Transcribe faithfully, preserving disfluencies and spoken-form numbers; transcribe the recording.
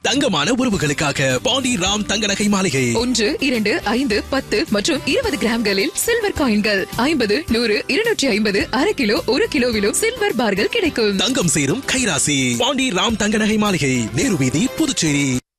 தங்கமான உறவுகளுக்காக பாண்டி ராம் தங்க நகை மாளிகை. ஒன்று இரண்டு ஐந்து பத்து மற்றும் இருபது கிராம்களில் சில்வர் காயின்கள் ஐம்பது நூறு இருநூற்றி ஐம்பது அரை கிலோ ஒரு கிலோவிலும் சில்வர் பார்கள் கிடைக்கும். தங்கம் சேரும் கைராசி பாண்டி ராம் தங்க நகை மாளிகை, நேரு வீதி, புதுச்சேரி.